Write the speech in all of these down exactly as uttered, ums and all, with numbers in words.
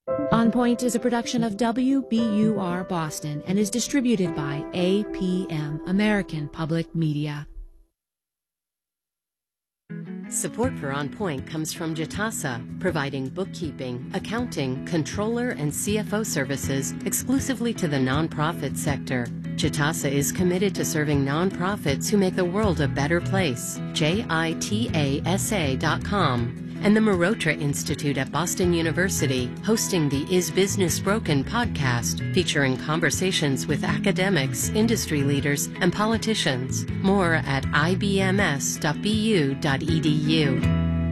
On Point is a production of W B U R Boston and is distributed by A P M, American Public Media. Support for On Point comes from Jitasa, providing bookkeeping, accounting, controller, and C F O services exclusively to the nonprofit sector. Jitasa is committed to serving nonprofits who make the world a better place. J I T A S A dot com. And the Marotra Institute at Boston University, hosting the Is Business Broken podcast, featuring conversations with academics, industry leaders, and politicians. More at I B M S dot B U dot E D U.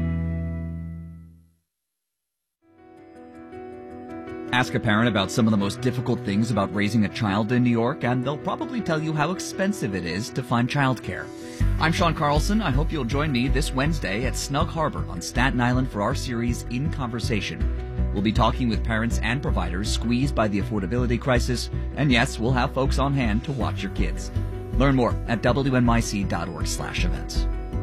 Ask a parent about some of the most difficult things about raising a child in New York, and they'll probably tell you how expensive it is to find childcare. I'm Sean Carlson. I hope you'll join me this Wednesday at Snug Harbor on Staten Island for our series In Conversation. We'll be talking with parents and providers squeezed by the affordability crisis, and yes, we'll have folks on hand to watch your kids. Learn more at W N Y C dot org slash events.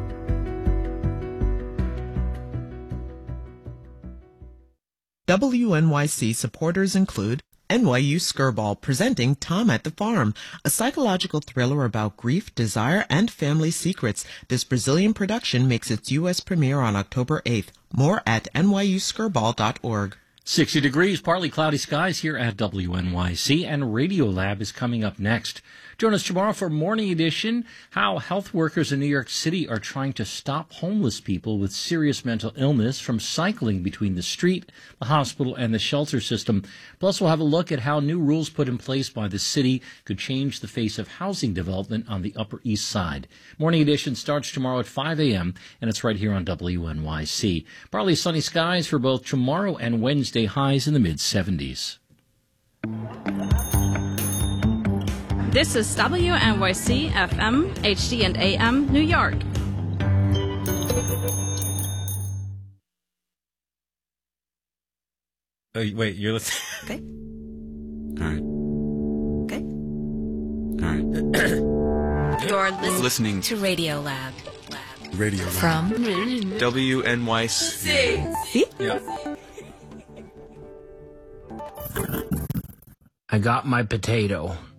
W N Y C supporters include N Y U Skirball presenting Tom at the Farm, a psychological thriller about grief, desire, and family secrets. This Brazilian production makes its U S premiere on October eighth. More at N Y U skirball dot org. sixty degrees, partly cloudy skies here at W N Y C, and Radiolab is coming up next. Join us tomorrow for Morning Edition, how health workers in New York City are trying to stop homeless people with serious mental illness from cycling between the street, the hospital, and the shelter system. Plus, we'll have a look at how new rules put in place by the city could change the face of housing development on the Upper East Side. Morning Edition starts tomorrow at five a.m., and it's right here on W N Y C. Partly sunny skies for both tomorrow and Wednesday, highs in the mid seventies. This is W N Y C F M, H D and A M, New York. Oh, wait, you're listening? Okay. All right. Okay. All right. You're listening, Listening to Radiolab. Radio From W N Y C. See? Yeah. I got my potato.